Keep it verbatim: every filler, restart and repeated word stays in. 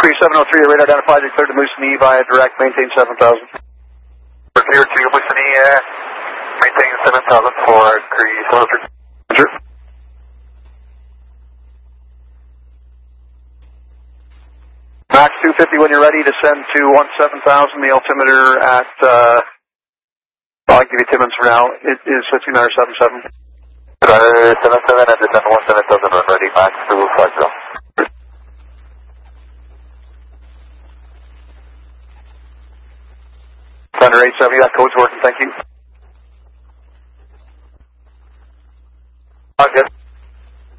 Cree seven oh three, radar identified, declared to Moosonee via direct, maintain seven thousand. Clear to Moosonee, uh, maintain seven thousand for Cree seven oh three. Roger. Max two fifty when you're ready, descend to one seven thousand, the altimeter at, uh, I'll give you ten minutes for now, it is fifteen hours seven seven. Radar seven seven and descend one seven thousand, run ready, Max two fifty. Thunder eight seventy, that code's working, thank you. Oh, good.